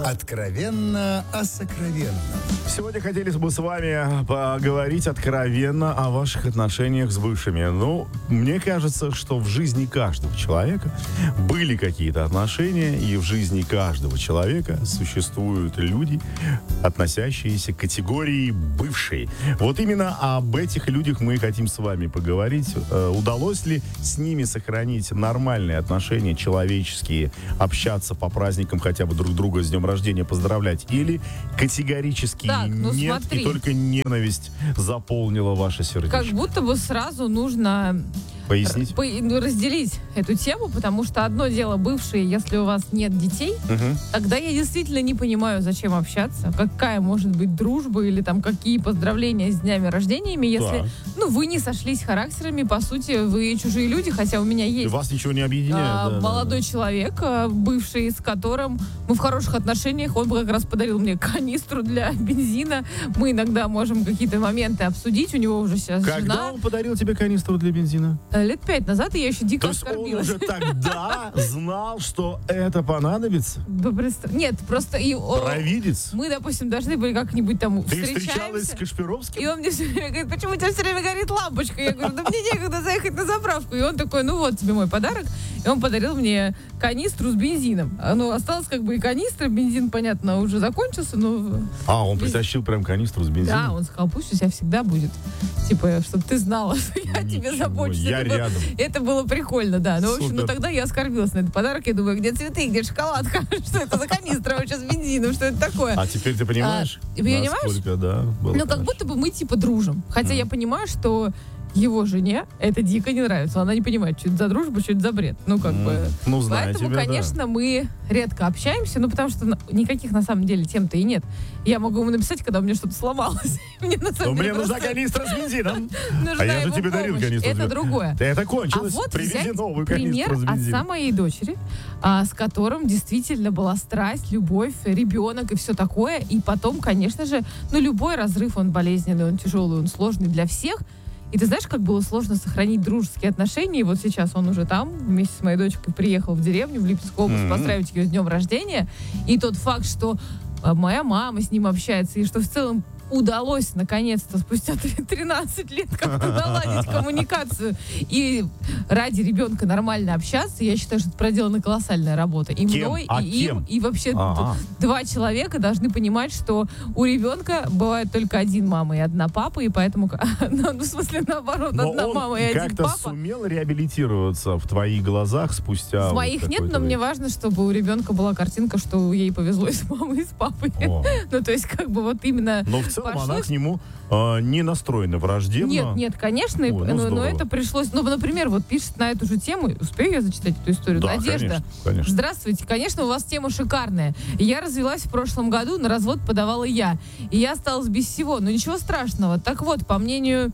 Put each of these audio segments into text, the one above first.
Откровенно о сокровенном. Сегодня хотели бы с вами поговорить откровенно о ваших отношениях с бывшими. Ну, мне кажется, что в жизни каждого человека были какие-то отношения, и в жизни каждого человека существуют люди, относящиеся к категории «бывшие». Вот именно об этих людях мы хотим с вами поговорить. Удалось ли с ними сохранить нормальные отношения, человеческие, общаться по праздникам, хотя бы друг друга с днем рождения поздравлять, или категорически так, нет, смотри. и только ненависть заполнила ваше сердечко? Как будто бы сразу нужно Пояснить? разделить эту тему, потому что одно дело бывшие, если у вас нет детей, тогда я действительно не понимаю, зачем общаться, какая может быть дружба или там какие поздравления с днями рождениями, если вы не сошлись характерами, по сути, вы чужие люди, хотя у меня есть И вас ничего не объединяет. молодой человек, бывший, с которым мы в хороших отношениях, он как раз подарил мне канистру для бензина, мы иногда можем какие-то моменты обсудить, у него уже сейчас Когда жена. он подарил тебе канистру для бензина? Лет 5 назад, и я еще дико То есть он оскорбилась. уже тогда знал, что это понадобится? Нет, просто Провидец? мы, допустим, должны были как-нибудь там Ты встречалась с встречаемся. Кашпировским? И он мне все время говорит, почему у тебя все время горит лампочка? Я говорю, да мне некогда заехать на заправку. И он такой, ну вот тебе мой подарок. И он подарил мне канистру с бензином. Ну, осталось как бы и канистра, бензин, понятно, уже закончился, но... Он притащил прям канистру с бензином? Да, он сказал, пусть у тебя всегда будет. Типа, чтобы ты знала, что я тебе забочусь. Я рядом. Это было прикольно, да. Ну, в общем, Супер. тогда я оскорбилась на этот подарок. Я думаю, где цветы, где шоколадка? Что это за канистра вообще с бензином? Что это такое? А теперь ты понимаешь? Понимаешь? Насколько, да, было Ну, как хорошо. будто бы мы типа дружим. Хотя я понимаю, что его жене это дико не нравится. Она не понимает, что это за дружба, что это за бред. Ну, как бы... Ну, знаю Поэтому, тебя, конечно, мы редко общаемся, ну, потому что никаких, на самом деле, тем-то и нет. Я могу ему написать, когда у меня что-то сломалось. Мне, на самом деле, нужна просто канистра с бензином. нужна А я же его тебе дарил помощь. канистру. Это другое. Это А кончилось. вот Привези взять новую пример канистру с отца бензином. моей дочери, с которым действительно была страсть, любовь, ребенок и все такое. И потом, конечно же, любой разрыв, он болезненный, он тяжелый, он сложный для всех. И ты знаешь, как было сложно сохранить дружеские отношения. И вот сейчас он уже там, вместе с моей дочкой, приехал в деревню, в Липецкую область, поздравить ее с днем рождения. И тот факт, что моя мама с ним общается, и что в целом удалось, наконец-то, спустя 13 лет как-то наладить коммуникацию и ради ребенка нормально общаться, я считаю, что это проделана колоссальная работа. И Кем? мной, А и им, кем? и вообще Ага. два человека должны понимать, что у ребенка бывает только один мама и одна папа, и поэтому, в смысле, наоборот, Но одна он мама и один как-то папа. сумел реабилитироваться в твоих глазах спустя... В моих нет, какое-то но мне время? важно, чтобы у ребенка была картинка, что ей повезло и с мамой, и с папой. О. Ну, то есть, как бы вот именно... Но в целом она пошло к нему не настроена враждебно. Нет, конечно, Ой, ну но здорово. это пришлось... Ну, например, вот пишет на эту же тему, успею я зачитать эту историю? Да, Надежда. конечно. Здравствуйте, конечно, у вас тема шикарная. Я развелась в прошлом году, на развод подавала я. И я осталась без всего, но ничего страшного. Так вот, по мнению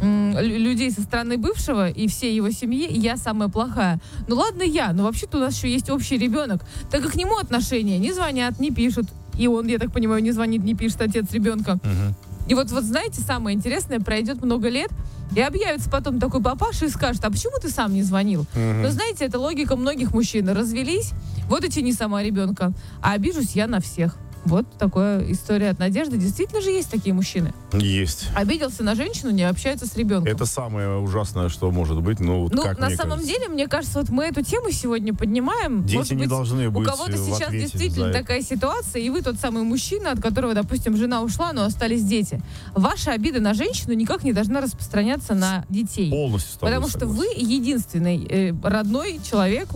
людей со стороны бывшего и всей его семьи, я самая плохая. Ну ладно я, но вообще-то у нас еще есть общий ребенок. Так как к нему отношения не звонят, не пишут. И он, я так понимаю, не звонит, не пишет, отец ребенка. И вот знаете, самое интересное, пройдет много лет, и объявится потом такой папаша и скажет, а почему ты сам не звонил? Но знаете, это логика многих мужчин. Развелись, вот и тяни сама ребенка. А обижусь я на всех. Вот такая история от Надежды. Действительно же есть такие мужчины. Есть. Обиделся на женщину, не общается с ребенком. Это самое ужасное, что может быть. Ну, как на мне самом кажется. деле, мне кажется, вот мы эту тему сегодня поднимаем. Дети Может не быть, должны быть у кого-то в сейчас ответе действительно за это. такая ситуация, и вы тот самый мужчина, от которого, допустим, жена ушла, но остались дети. Ваша обида на женщину никак не должна распространяться на детей. Полностью с тобой Потому что согласен. вы единственный родной человек,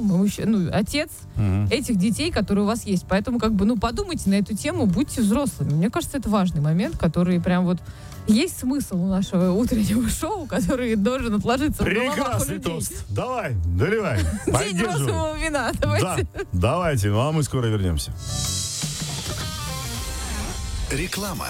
отец этих детей, которые у вас есть. Поэтому подумайте на эту тему, будьте взрослыми. Мне кажется, это важный момент, который прям вот есть смысл у нашего утреннего шоу, который должен отложиться в головах у Прекрасный людей. тост. Давай, доливай. День Поддерживай. розового вина. Да, Давайте. давайте. Ну, а мы скоро вернемся. Реклама.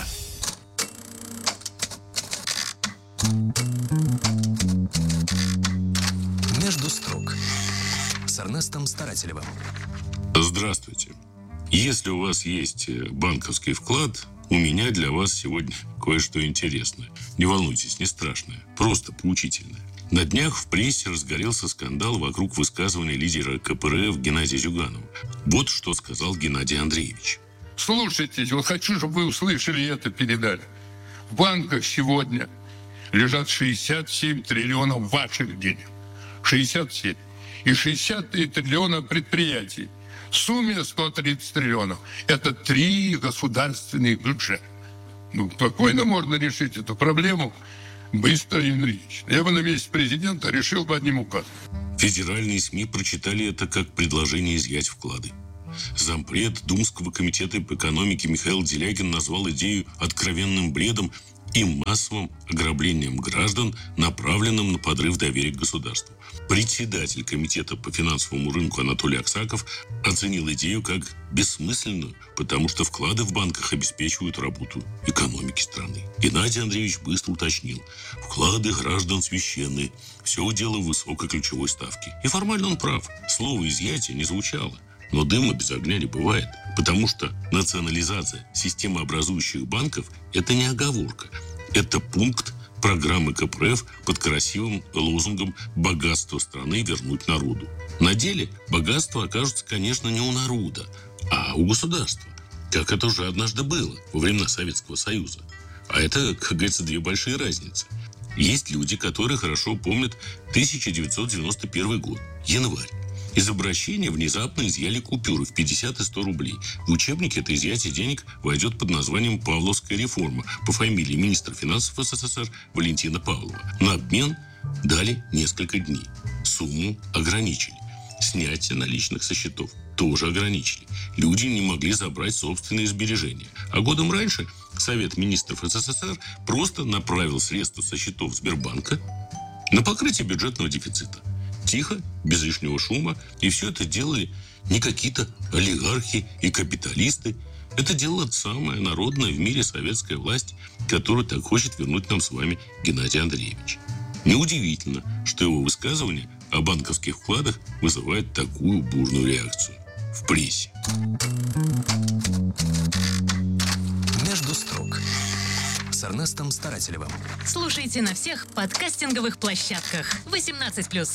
Между строк с Эрнестом Старателевым. Здравствуйте. Если у вас есть банковский вклад, у меня для вас сегодня кое-что интересное. Не волнуйтесь, не страшное, просто поучительное. На днях в прессе разгорелся скандал вокруг высказывания лидера КПРФ Геннадия Зюганова. Вот что сказал Геннадий Андреевич. Слушайте, вот хочу, чтобы вы услышали это, передали. В банках сегодня лежат 67 триллионов ваших денег. 67. И 63 триллиона предприятий. В сумме 130 триллионов. Это 3 государственных бюджета. Ну, спокойно можно решить эту проблему быстро и энергично. Я бы на месте президента решил бы одним указом. Федеральные СМИ прочитали это как предложение изъять вклады. Зампред Думского комитета по экономике Михаил Делягин назвал идею откровенным бредом и массовым ограблением граждан, направленным на подрыв доверия к государству. Председатель комитета по финансовому рынку Анатолий Аксаков оценил идею как бессмысленную, потому что вклады в банках обеспечивают работу экономики страны. Геннадий Андреевич быстро уточнил: вклады граждан священные, все дело высокой ключевой ставки. И формально он прав. Слово «изъятие» не звучало. Но дыма без огня не бывает, потому что национализация системообразующих банков – это не оговорка. Это пункт программы КПРФ под красивым лозунгом «богатство страны вернуть народу». На деле богатство окажется, конечно, не у народа, а у государства, как это уже однажды было во времена Советского Союза. А это, как говорится, две большие разницы. Есть люди, которые хорошо помнят 1991 год, январь. Из обращения внезапно изъяли купюры в 50 и 100 рублей. В учебнике это изъятие денег войдет под названием «Павловская реформа» по фамилии министра финансов СССР Валентина Павлова. На обмен дали несколько дней. Сумму ограничили. Снятие наличных со счетов тоже ограничили. Люди не могли забрать собственные сбережения. А годом раньше Совет министров СССР просто направил средства со счетов Сбербанка на покрытие бюджетного дефицита. Тихо, без лишнего шума. И все это делали не какие-то олигархи и капиталисты. Это делала самая народная в мире советская власть, которую так хочет вернуть нам с вами Геннадий Андреевич. Неудивительно, что его высказывания о банковских вкладах вызывают такую бурную реакцию в прессе. «Между строк» с Эрнестом Старателевым. Слушайте на всех подкастинговых площадках. 18+.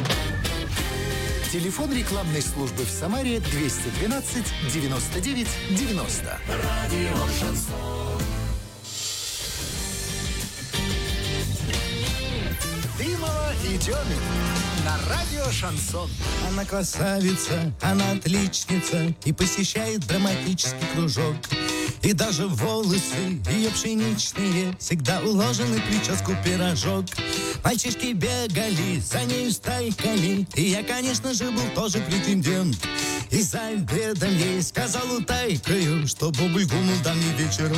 Телефон рекламной службы в Самаре 212 99 90. Дымова и Демин на радио «Шансон». Она красавица, она отличница и посещает драматический кружок. И даже волосы ее пшеничные всегда уложены в прическу пирожок. Мальчишки бегали за ней стайками, и я, конечно же, был тоже претендент. И за обедом ей сказал утайкою, что бабу-ягу дам ей вечером.